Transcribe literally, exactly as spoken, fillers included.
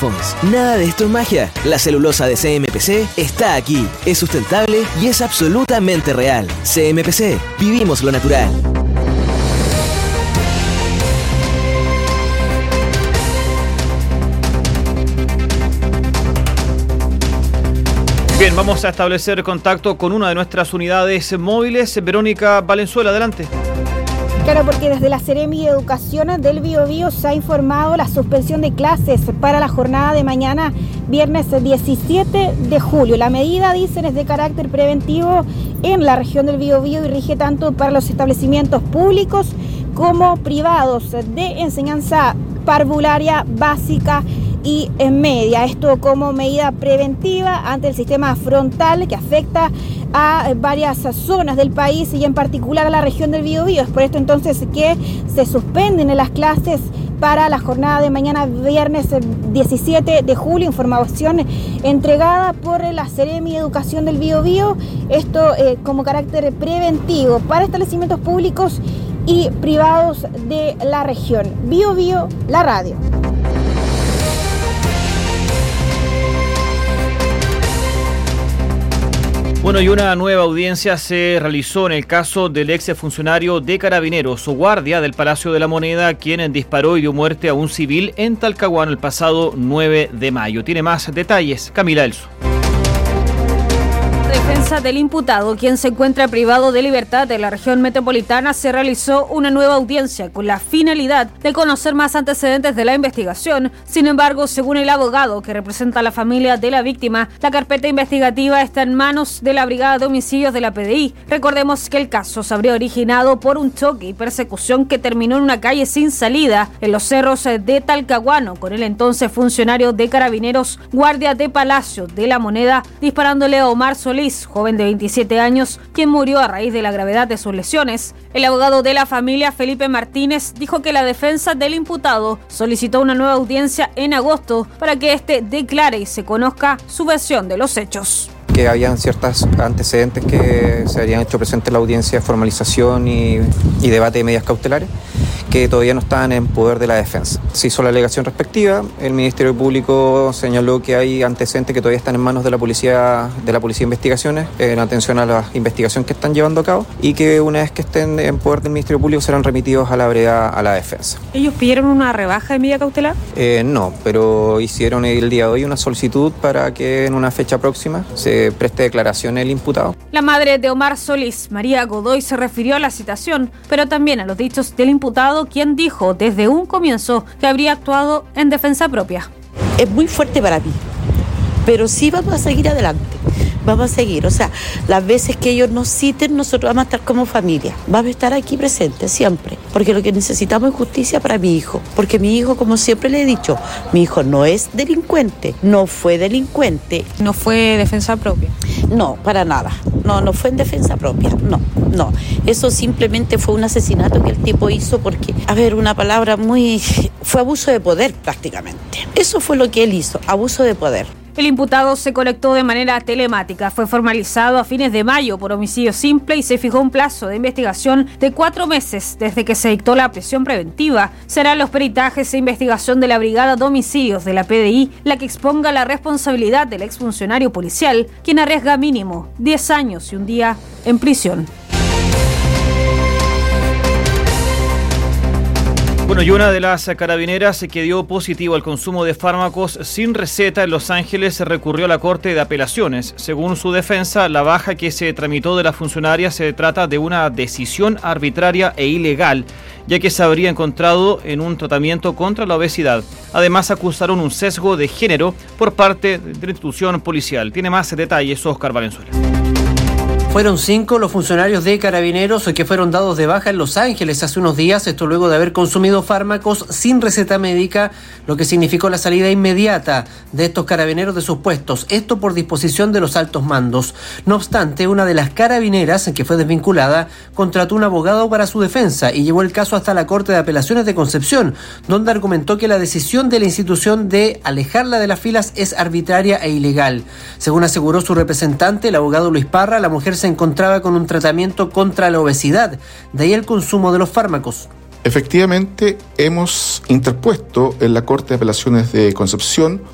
smartphones. Nada de esto es magia. La celulosa de C M P C está aquí. Es sustentable y es absolutamente real. C M P C. Vivimos lo natural. Bien, vamos a establecer contacto con una de nuestras unidades móviles. Verónica Valenzuela, adelante. Claro, porque desde la Seremi de Educación del Biobío se ha informado la suspensión de clases para la jornada de mañana, viernes diecisiete de julio. La medida, dicen, es de carácter preventivo en la región del Biobío y rige tanto para los establecimientos públicos como privados de enseñanza parvularia básica y en media. Esto como medida preventiva ante el sistema frontal que afecta a varias zonas del país y en particular a la región del Biobío. Es por esto entonces que se suspenden las clases para la jornada de mañana viernes diecisiete de julio. Información entregada por la Seremi Educación del Biobío. Esto eh, como carácter preventivo para establecimientos públicos y privados de la región. Biobío, la radio. Bueno, y una nueva audiencia se realizó en el caso del ex funcionario de Carabineros, guardia del Palacio de la Moneda, quien disparó y dio muerte a un civil en Talcahuano el pasado nueve de mayo. Tiene más detalles Camila Elso. Defensa del imputado, quien se encuentra privado de libertad de la región metropolitana, se realizó una nueva audiencia con la finalidad de conocer más antecedentes de la investigación. Sin embargo, según el abogado que representa a la familia de la víctima, la carpeta investigativa está en manos de la Brigada de Homicidios de la P D I. Recordemos que el caso se habría originado por un choque y persecución que terminó en una calle sin salida en los cerros de Talcahuano, con el entonces funcionario de Carabineros, guardia de Palacio de la Moneda, disparándole a Omar Solís, joven de veintisiete años, quien murió a raíz de la gravedad de sus lesiones. El abogado de la familia, Felipe Martínez, dijo que la defensa del imputado solicitó una nueva audiencia en agosto para que éste declare y se conozca su versión de los hechos. Que habían ciertos antecedentes que se habían hecho presente en la audiencia de formalización y, y debate de medidas cautelares que todavía no estaban en poder de la defensa. Se hizo la alegación respectiva, el Ministerio Público señaló que hay antecedentes que todavía están en manos de la Policía de la Policía de Investigaciones en atención a las investigaciones que están llevando a cabo y que una vez que estén en poder del Ministerio Público serán remitidos a la breda a la defensa. ¿Ellos pidieron una rebaja de medida cautelar? Eh, no, pero hicieron el día de hoy una solicitud para que en una fecha próxima se preste declaración el imputado. La madre de Omar Solís, María Godoy, se refirió a la citación, pero también a los dichos del imputado, quien dijo desde un comienzo que habría actuado en defensa propia. Es muy fuerte para mí, pero sí vamos a seguir adelante. Vamos a seguir, o sea, las veces que ellos nos citen, nosotros vamos a estar como familia. Vamos a estar aquí presentes siempre, porque lo que necesitamos es justicia para mi hijo. Porque mi hijo, como siempre le he dicho, mi hijo no es delincuente, no fue delincuente. ¿No fue defensa propia? No, para nada. No, no fue en defensa propia, no, no. Eso simplemente fue un asesinato que el tipo hizo porque, a ver, una palabra muy... fue abuso de poder prácticamente. Eso fue lo que él hizo, abuso de poder. El imputado se conectó de manera telemática, fue formalizado a fines de mayo por homicidio simple y se fijó un plazo de investigación de cuatro meses desde que se dictó la prisión preventiva. Serán los peritajes e investigación de la Brigada de Homicidios de la P D I la que exponga la responsabilidad del exfuncionario policial, quien arriesga mínimo diez años y un día en prisión. Bueno, y una de las carabineras que dio positivo al consumo de fármacos sin receta en Los Ángeles recurrió a la Corte de Apelaciones. Según su defensa, la baja que se tramitó de la funcionaria se trata de una decisión arbitraria e ilegal, ya que se habría encontrado en un tratamiento contra la obesidad. Además, acusaron un sesgo de género por parte de la institución policial. Tiene más detalles Oscar Valenzuela. Fueron cinco los funcionarios de Carabineros que fueron dados de baja en Los Ángeles hace unos días, esto luego de haber consumido fármacos sin receta médica, lo que significó la salida inmediata de estos carabineros de sus puestos, esto por disposición de los altos mandos. No obstante, una de las carabineras, que fue desvinculada, contrató un abogado para su defensa y llevó el caso hasta la Corte de Apelaciones de Concepción, donde argumentó que la decisión de la institución de alejarla de las filas es arbitraria e ilegal. Según aseguró su representante, el abogado Luis Parra, la mujer se se encontraba con un tratamiento contra la obesidad, de ahí el consumo de los fármacos. Efectivamente, hemos interpuesto en la Corte de Apelaciones de Concepción